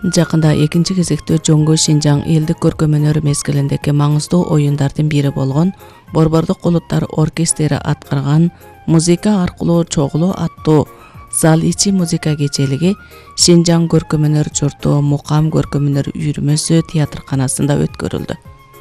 Жакында экинчи кезекте Жоңго Шинжаң элдик көркөм өнөр мезгилиндеги маңыздуу оюндардын бири болгон Борбордук улуттар оркестри аткарган музыка аркылуу чогулуу аттуу зал ичи музыка кечелиги Шинжаң көркөм өнөр журту Мукам көркөм өнөр үйүрмөсү театрканасында өткөрүлдү.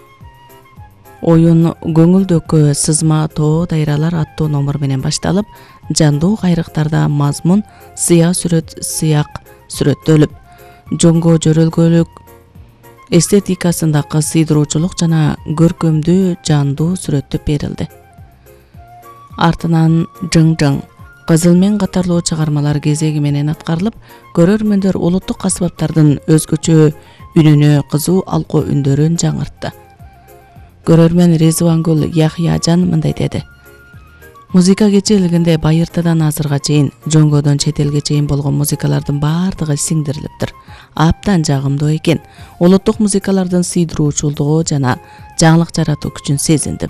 Оюн көңүлдөккө сызма тоо дайралар аттуу номер менен башталып, жандуу кайрыктарда мазмун сыя сүрөт сыяк сүрөттөлүп, жоңго жөрөлгөлүк эстетикасындагы сыйдыруучулук жана көркөмдүү жандуу сүрөттөп берилди. Артынан жың-жың, Кызылмен катарлуу чыгармалар кезеги менен аткарылып, көрөрмөндөр улуттук аспаптардын өзгөчө үнүнө кызуу алко үндөрүн жаңыртты. Көрөрмөн Резвангүл Яхьяжан мындай деди: Музыка кечелигинде байыртадан азырга чейин, жоңгодон чет элге чейин болгон музыкалардын баардыгы сиңдирилиптир. Аптан жагымдуу экен. Улуттук музыкалардын сыйдыруучулугу жана жаңылык жаратуу күчүн сезиндим.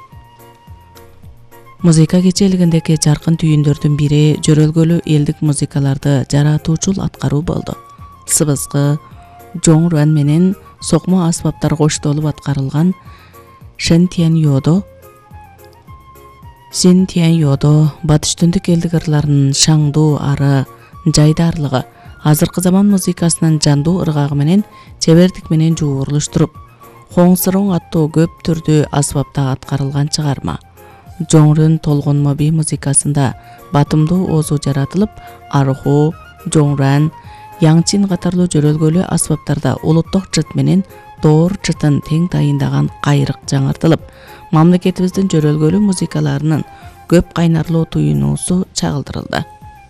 Музыка кечелигиндеги жаркын түйүндөрдүн бири жөрөлгөлүү элдик музыкаларды жаратуучул аткаруу болду. Сыбызгы, жоңруан менен сокмо аспаптар коштолуп аткарылган Шентиен Йодо батыш түндүк элдик ырларынын шаңдуу ары, жайдарлыгы, азыркы заман музыкасынын жандуу ыргагы менен чебердик менен жуурулуштуруп, хоңсуруң аттуу көп түрдүү аспапта аткарылган чыгарма. Жоңрун толгонмо би музыкасында батымдуу оозу жаратылып, арху, жоңран, яңчин катарлуу жөрөлгөлүү аспаптарда улуттук жыт менен доор жытын тең тайындаган кайрык жаңыртылып, мамлекетибиздин жөрөлгөлүү музыкаларынын көп кайнарлуу туюнуусу чагылдырылды.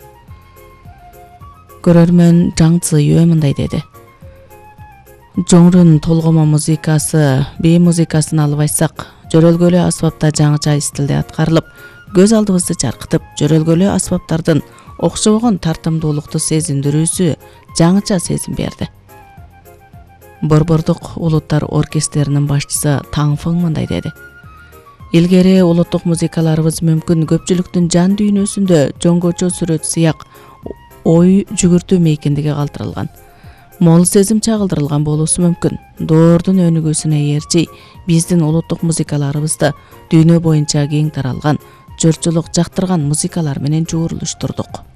Көрөрмөн Жаң Цзыюэ мындай деди: Жоңрун толгомо музыкасы би музыкасын алып айтсак, жөрөлгөлүү аспапта жаңыча стилде аткарылып, көз алдыбызды жаркытып, жөрөлгөлүү аспаптардын окшобогон тартымдуулукту сезиндирүүсү жаңыча сезим берди. Борбордук улуттар оркестринин башчысы Таң Фың мындай деди: Илгери улуттук музыкаларыбыз мүмкүн көпчүлүктүн жан дүйнөсүндө жоңгочо сүрөт сыяк ой жүгүртүү экендиги калтырылган. Мол сезим чагылдырылган болуусу мүмкүн. Доордун өнүгүүсүнө ээрчи биздин улуттук музыкаларыбызды дүйнө боюнча кең таралган, жұртчылык жактырган музыкалар менен жуурулуштурдук.